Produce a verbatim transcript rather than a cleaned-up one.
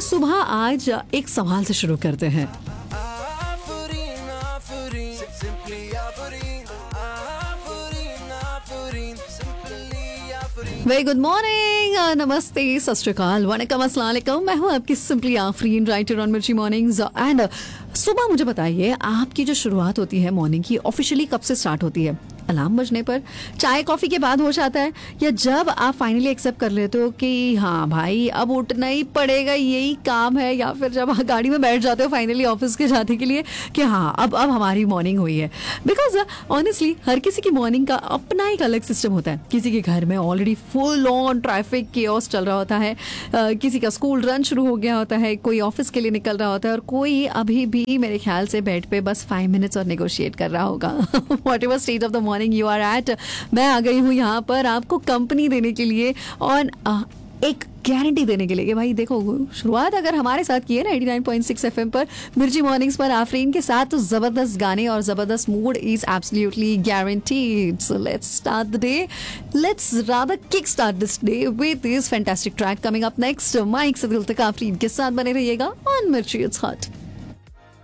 सुबह आज एक सवाल से शुरू करते हैं। वेरी गुड मॉर्निंग, नमस्ते, सत श्री अकाल, वणकम, अस्सलाम वालेकुम। मैं हूँ आपकी सिंपली आफरीन, राइटर ऑन मिर्ची मॉर्निंग्स। एंड सुबह मुझे बताइए, आपकी जो शुरुआत होती है मॉर्निंग की, ऑफिशियली कब से स्टार्ट होती है? अलार्म बजने पर, चाय कॉफी के बाद होश आता है, या जब आप फाइनली एक्सेप्ट कर लेते हो कि हाँ भाई अब उठना ही पड़ेगा, यही काम है, या फिर जब आप गाड़ी में बैठ जाते हो फाइनली ऑफिस के जाने के लिए कि हाँ अब अब हमारी मॉर्निंग हुई है? बिकॉज ऑनेस्टली हर किसी की मॉर्निंग का अपना एक अलग सिस्टम होता है। किसी के घर में already full on traffic chaos चल रहा होता है, uh, किसी का स्कूल रन शुरू हो गया होता है, कोई ऑफिस के लिए निकल रहा होता है, और कोई अभी भी मेरे ख्याल से बेड पे बस फाइव मिनट्स और नेगोशिएट कर रहा होगा। What ever stage of the morning you are eight, मैं आ गई हूँ यहाँ पर आपको कंपनी देने के लिए और आ, एक गारंटी देने के लिए कि भाई देखो, शुरुआत अगर हमारे साथ की है ना eighty nine point six FM पर, मिर्ची मॉर्निंग्स पर आफरीन के साथ, तो जबरदस्त गाने और जबरदस्त mood is absolutely guaranteed. So let's start the day, let's rather kick start this day with this fantastic track coming up next. Mic से दिल तक आफरीन के साथ बने रहिएगा ऑन मिर्ची इट्स हॉट।